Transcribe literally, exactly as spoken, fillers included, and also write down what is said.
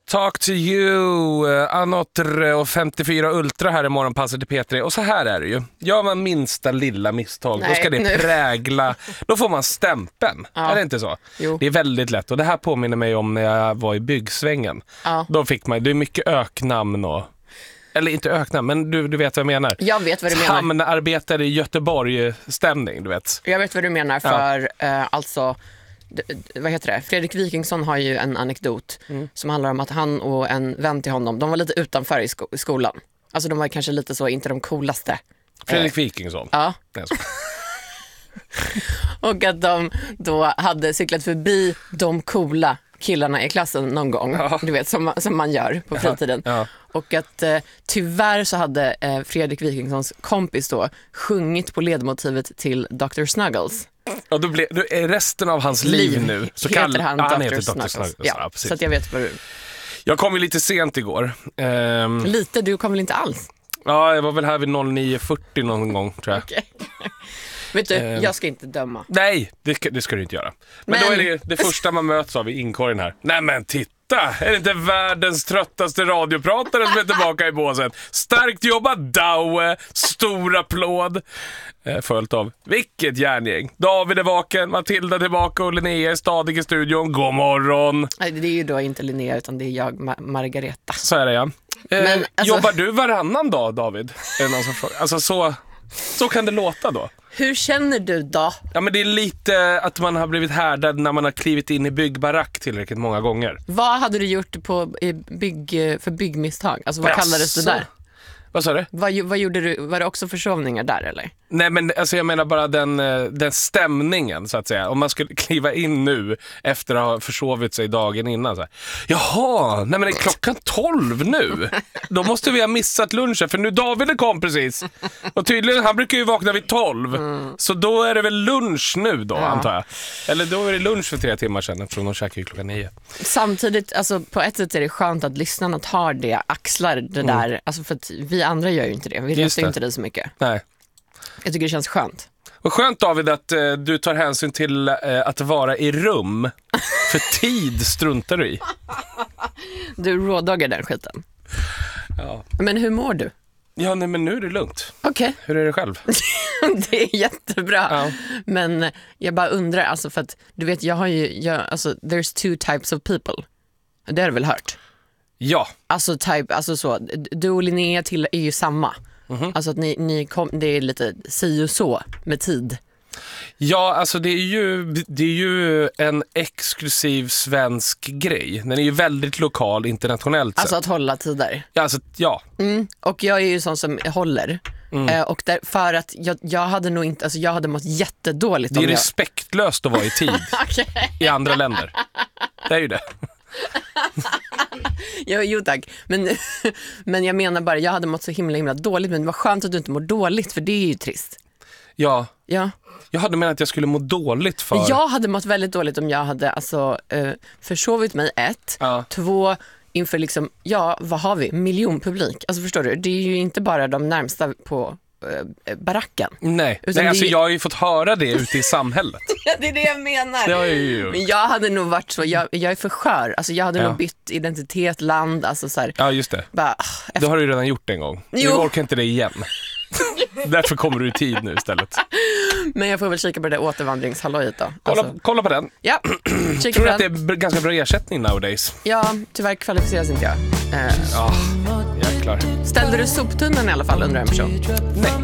Talk to you, uh, Anotre och femtiofyra Ultra här i morgonpasset till P tre. Och så här är det ju. Gör man minsta lilla misstag, Nej, då ska det nu. prägla. Då får man stämpeln. Ja. Är det inte så? Jo. Det är väldigt lätt. Och det här påminner mig om när jag var i byggsvängen. Ja. Då fick man, det är mycket öknamn och... Eller inte öknamn, men du, du vet vad jag menar. Jag vet vad du menar. Hamnarbetare i Göteborg-stämning, du vet. Jag vet vad du menar för ja. eh, alltså... D- d- vad heter det? Fredrik Wikingsson har ju en anekdot mm. som handlar om att han och en vän till honom, de var lite utanför i, sko- i skolan. Alltså de var kanske lite så, inte de coolaste. Fredrik Wikingsson? Ja. Nej, så. Och att de då hade cyklat förbi de coola killarna i klassen någon gång. Ja. Du vet, som, som man gör på fritiden. Ja. Ja. Och att eh, tyvärr så hade eh, Fredrik Wikingssons kompis då sjungit på ledmotivet till doktor Snuggles. Ja, då blir då är resten av hans liv, liv nu så heter kall... han, ja, han heter doktor doktor Snuggles. Snuggles. Ja, ja, så att jag vet vad du... Jag kom ju lite sent igår. Um... Lite? Du kom väl inte alls? Ja, jag var väl här vid nio fyrtio någon gång, tror jag. Okay. Vet du, um... jag ska inte döma. Nej, det ska, det ska du inte göra. Men, men då är det det första man möts av i inkorgen här. Nej men titta! Är det inte världens tröttaste radiopratare som är tillbaka i båset? Starkt jobbat, Daue. Stor applåd. Eh, följt av, vilket järngäng. David är vaken, Matilda tillbaka och Linnea är stadig i studion. God morgon. Nej, det är ju då inte Linnea utan det är jag, Ma- Margareta. Så är det, ja. Eh, Men, alltså... Jobbar du varannan dag, David? Är det någon som frågar? Alltså så, så kan det låta då. Hur känner du då? Ja, men det är lite att man har blivit härdad när man har klivit in i byggbarack tillräckligt många gånger. Vad hade du gjort på, i bygg, för byggmisstag? Alltså vad Jaså? kallades det där? Vad sa du? Vad, vad gjorde du? Var det också försovningar där eller? Nej, men alltså jag menar bara den, den stämningen så att säga. Om man skulle kliva in nu efter att ha försovit sig dagen innan så här. Jaha, nej men det är klockan tolv nu. Då måste vi ha missat lunchen för nu David kom precis. Och tydligen, han brukar ju vakna vid tolv. Mm. Så då är det väl lunch nu då, ja. Antar jag. Eller då är det lunch för tre timmar sedan eftersom de käkar ju klockan nio. Samtidigt, alltså på ett sätt är det skönt att lyssnarna tar det, axlar det där. Mm. Alltså för att vi andra gör ju inte det. Vi rättar ju inte det så mycket. Nej. Jag tycker det känns skönt. Och skönt, David, att eh, du tar hänsyn till eh, att vara i rum. För tid struntar du i. Du råddagar den skiten. Ja. Men hur mår du? Ja, nej, men nu är det lugnt. Okej. Okay. Hur är det själv? Det är jättebra. Ja. Men jag bara undrar, alltså för att du vet, jag har ju, jag, alltså there's two types of people. Det har du väl hört? Ja. Alltså type, alltså så, du och Linnea till är ju samma. Mm-hmm. Alltså att ni, ni kom, det är lite si och så med tid. Ja, alltså det är ju det är ju en exklusiv svensk grej. Den är ju väldigt lokal internationellt sett. Alltså att hålla tider. Ja, alltså, ja. Mm. Och jag är ju sån som håller. Mm. Eh, och där, för att jag, jag hade nog inte, alltså jag hade mått jättedåligt. Det är om respektlöst jag... att vara i tid okay. i andra länder. Det är ju det. Jo, jo tack. Men, men jag menar bara, jag hade mått så himla himla dåligt. Men det var skönt att du inte mår dåligt, för det är ju trist. Ja. Ja. Jag hade menat att jag skulle må dåligt för... Jag hade mått väldigt dåligt om jag hade alltså, eh, försovit mig ett, ja. Två, inför liksom, ja, vad har vi? Miljonpublik. Alltså förstår du, det är ju inte bara de närmsta på eh, baracken. Nej, Nej alltså är... jag har ju fått höra det ute i samhället. Ja, det är det jag menar. Det har jag ju. Men jag hade nog varit så, jag, jag är för skör. Alltså jag hade ja. nog bytt identitet, land, alltså så här. Ja, just det. Bara, efter... Det har du ju redan gjort en gång. Jo. Du orkar inte det igen. Därför kommer du i tid nu istället. Men jag får väl kika på det där återvandringshallojet då. Kolla, alltså. kolla på den. Ja, kika Tror du att det är ganska bra ersättning nowadays? Ja, tyvärr kvalificeras inte jag. Eh. Ja, jäklar. Ställde du soptunnan i alla fall under en person? Nej.